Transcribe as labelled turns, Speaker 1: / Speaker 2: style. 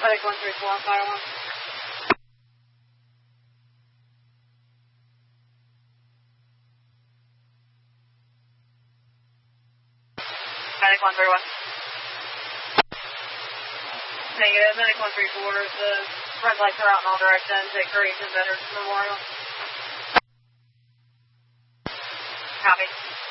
Speaker 1: Medic 134, fire 1. Medic 131. Negative, Medic 134, the red lights are out in all directions. It creates a Veterans Memorial. Copy.